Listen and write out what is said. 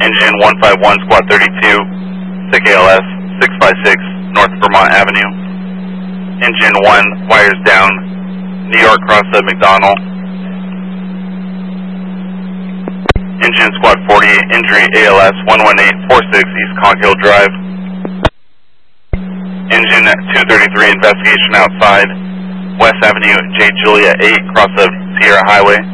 Engine 151, Squad 32, SICK ALS, 656 North Vermont Avenue. Engine 1, wires down, New York cross the McDonald. Engine Squad 40, injury ALS 11846 East Conk Hill Drive. Engine 233, investigation outside, West Avenue, J. Julia 8, cross of Sierra Highway.